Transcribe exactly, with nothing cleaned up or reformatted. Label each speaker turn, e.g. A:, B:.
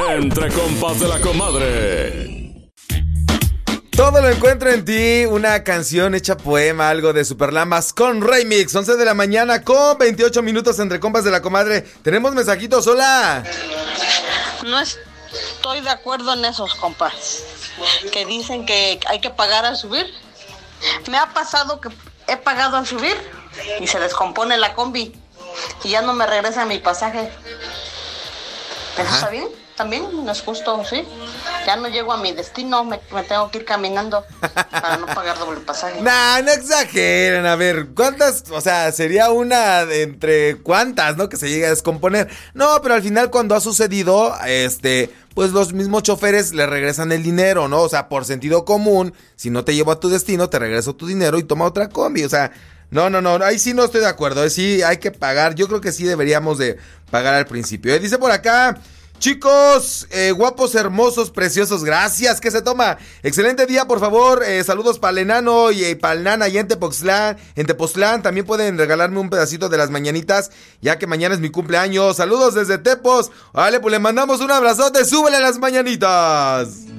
A: Entre compas de la comadre.
B: Todo lo encuentro en ti, una canción hecha poema, algo de Superlamas con remix. once de la mañana con veintiocho minutos entre compas de la comadre. Tenemos mensajitos, hola.
C: No estoy de acuerdo en esos compas que dicen que hay que pagar al subir. Me ha pasado que he pagado al subir y se descompone la combi y ya no me regresa mi pasaje. ¿Eso
B: Ajá.
C: está bien? También no es justo, ¿sí? Ya no llego a mi destino, me, me tengo que ir caminando para no pagar doble pasaje.
B: Nah, no exageren, a ver, ¿cuántas? O sea, sería una de entre cuántas, ¿no? Que se llegue a descomponer. No, pero al final cuando ha sucedido, este, pues los mismos choferes le regresan el dinero, ¿no? O sea, por sentido común, si no te llevo a tu destino, te regreso tu dinero y toma otra combi, o sea... No, no, no, ahí sí no estoy de acuerdo, eh, sí hay que pagar, yo creo que sí deberíamos de pagar al principio. Eh, dice por acá, chicos, eh, guapos, hermosos, preciosos, gracias, ¿qué se toma? Excelente día, por favor, eh, saludos para el enano y eh, para el nana y en Tepoztlán, en Tepoztlán, también pueden regalarme un pedacito de las mañanitas, ya que mañana es mi cumpleaños, saludos desde Tepos, vale, pues le mandamos un abrazote, súbele a las mañanitas.